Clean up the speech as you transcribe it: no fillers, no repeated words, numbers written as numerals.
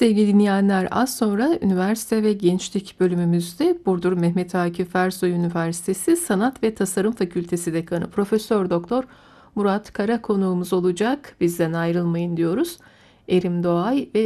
Sevgili dinleyenler, az sonra üniversite ve gençlik bölümümüzde Burdur Mehmet Akif Ersoy Üniversitesi Sanat ve Tasarım Fakültesi Dekanı Profesör Doktor Murat Kara konuğumuz olacak. Bizden ayrılmayın diyoruz. Erim Doğay ve